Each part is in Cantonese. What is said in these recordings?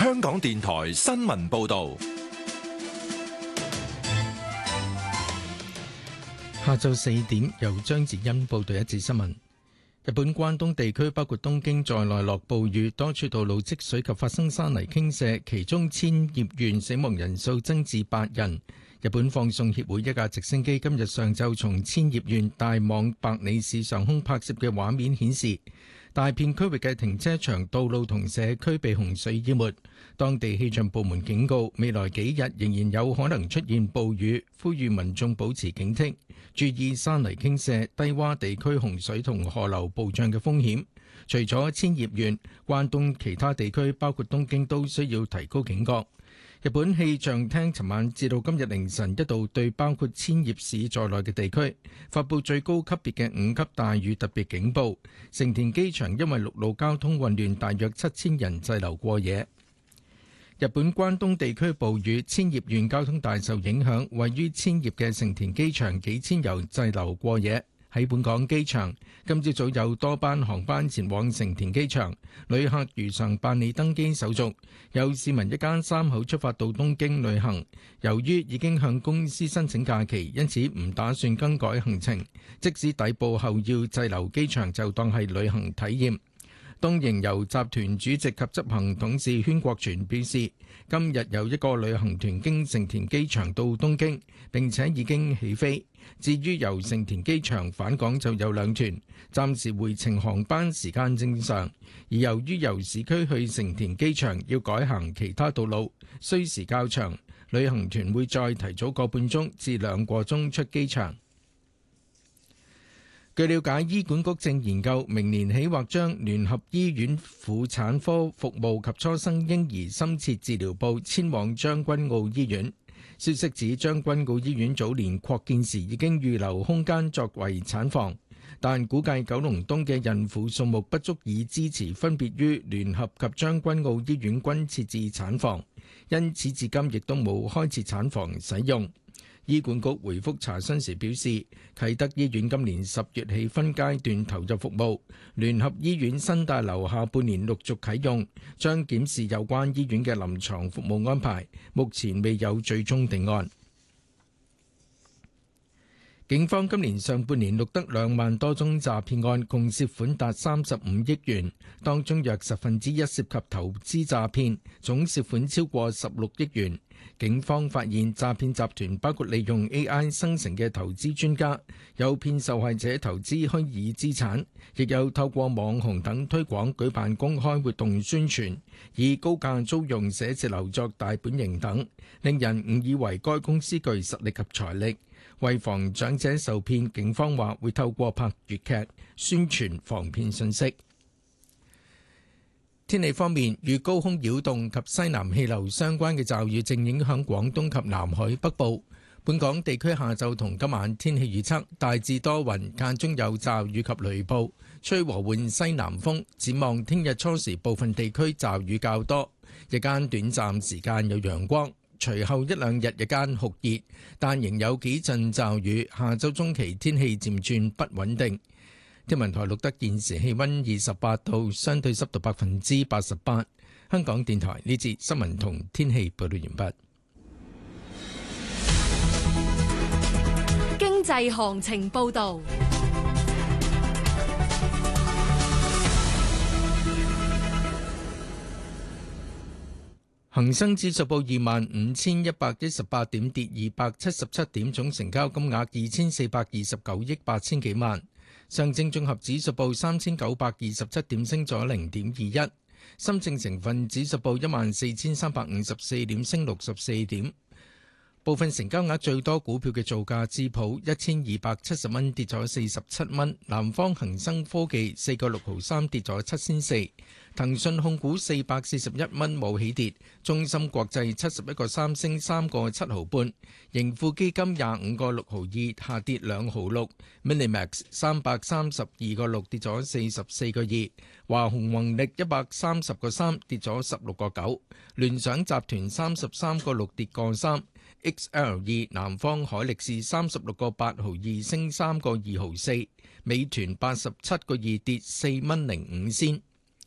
香港電台新聞報道。 下晝4點，由張子欣報道一節新聞。日本關東地區包括東京在內落暴雨，多處道路積水及發生山泥傾瀉，其中千葉縣死亡人數增至8人。日本放送協會一架直升機今日上晝從千葉縣大網白里市上空拍攝嘅畫面顯示，大片區域嘅停車場、道路同社區被洪水淹沒。當地氣象部門警告，未來幾日仍然有可能出現暴雨，呼籲民眾保持警惕，注意山泥傾瀉、低洼地區洪水同河流暴漲嘅風險。除咗千葉縣，關東其他地區包括東京都需要提高警覺。日本氣象廳尋晚至到今日凌晨一度對包括千葉市在內嘅地區發布最高級別嘅5級大雨特別警報。成田機場因為陸路交通混亂，大約7000人滯留過夜。日本關東地區暴雨，千葉縣交通大受影響，位於千葉嘅成田機場幾千人滯留過夜。喺本港機場，今朝早有多班航班前往成田機場，旅客如常辦理登機手續。有市民一家3口出發到東京旅行，由於已經向公司申請假期，因此唔打算更改行程。即使抵埗後要滯留機場，就當係旅行體驗。東瀛遊集團主席及執行董事禤國全表示，今日有一個旅行團經成田機場到東京，並且已經起飛。至於由成田機場返港就有2團，暫時回程航班時間正常。而由於由市區去成田機場要改行其他道路，需時較長，旅行團會再提早個半鐘至2個鐘出機場。據了解，醫管局正研究明年起或將聯合醫院婦產科服務及初生嬰兒深切治療部遷往將軍澳醫院。消息指，將軍澳醫院早年擴建時已經預留空間作為產房，但估計九龍東嘅孕婦數目不足以支持分別於聯合及將軍澳醫院均設置產房，因此至今亦都冇開設產房使用。醫管局回覆查詢時表示，啟德醫院今年10月起分階段投入服務，聯合醫院新大樓下半年陸續啟用，將檢視有關醫院嘅臨床服務安排，目前未有最終定案。警方今年上半年錄得2萬多宗詐騙案，共涉款達35億元，當中約1%涉及投資詐騙，總涉款超過16億元。警方發現詐騙集團包括利用 AI 生成嘅投資專家，誘騙受害者投資虛擬資產，亦有透過網紅等推廣舉辦公開活動宣傳，以高價租用寫字樓作大本營等，令人誤以為該公司具實力及財力。為防長者受騙，警方話會透過拍粵劇宣傳防騙信息。天氣方面，與高空擾動及西南氣流相關嘅驟雨正影響廣東及南海北部。本港地區下晝同今晚天氣預測大致多雲，間中有驟雨及雷暴，吹和緩西南風。展望聽日初時部分地區驟雨較多，日間短暫時間有陽光。隨後1-2日日間酷熱，但仍有幾陣驟雨。下週中期天氣漸轉不穩定。天文台錄得現時氣溫28度，相對濕度88%。香港電台呢節新聞同天氣報道完畢。 經濟行情報道。 恒生指數報25,118點，跌277點，總成交金額2429億8千幾萬。上證綜合指數報3927點，升咗0.21。深證成分指數報14,354點，升64點。部分成交額最多股票嘅造價：智普1270蚊，跌咗47蚊；南方恒生科技4個6毫3，跌咗7仙4；騰訊控股441蚊，冇起跌；中芯國際71個3，升3個7毫半；盈富基金25個6毫2，下跌2毫6； Minimax 332個6，跌咗44個2；華虹宏力130個3，跌咗16個9；聯想集團33個6，跌個3。XL2 南方海力士36個8毫2，升3個2毫4；美團87個2，跌4蚊05仙。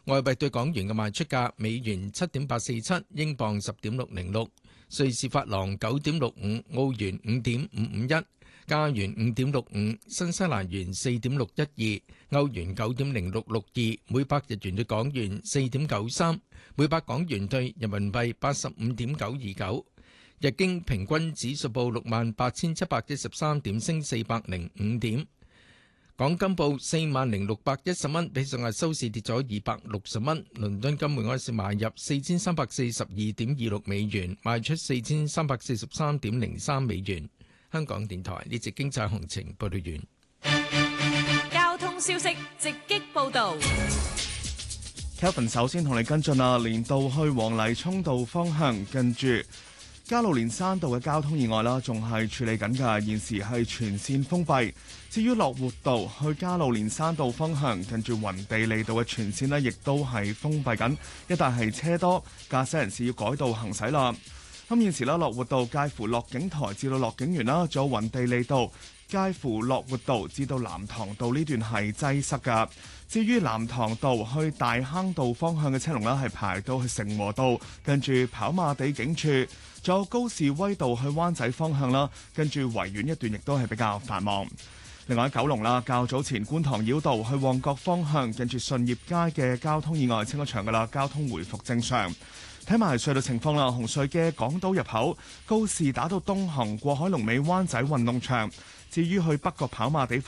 外幣對港元嘅賣出價：美元7.847，英鎊10.606，瑞士法郎9.65，澳元5.551，加元5.65，新西蘭元4.612，歐元9.0662，每百日元對港元4.93，每百港元對人民幣85.929。日經平均指數報68,713點，升405點。港金報40,610蚊，比上日收市跌咗260蚊。倫敦金每盎司買入4342.26美元，賣出4343.03美元。香港電台呢節經濟行情報道完。 交通消息直擊報道。 Kevin 首先同你跟進啊，連道去黃泥涌道方向近住加路連山道嘅交通意外啦，仲係處理緊㗎，現時係全線封閉。至於樂活道去加路連山道方向，近住雲地利道嘅全線呢，亦都係封閉緊，一帶係車多，駕駛人士要改道行駛啦。咁現時呢，樂活道介乎樂景台至到樂景園啦，仲有雲地利道介乎樂活道至到南塘道呢段係擠塞㗎。至於南塘道去大坑道方向嘅車龍呢，係排到去成和道，跟住跑馬地警署，仲有高士威道去灣仔方向啦，跟住維園一段亦都係比較繁忙。另外喺九龍啦，較早前觀塘繞道去旺角方向，近住順業街嘅交通意外清咗場㗎啦，交通回復正常。睇埋隧道情況啦，紅隧嘅港島入口告士打道東行過海龍尾灣仔運動場，至於去北角跑馬地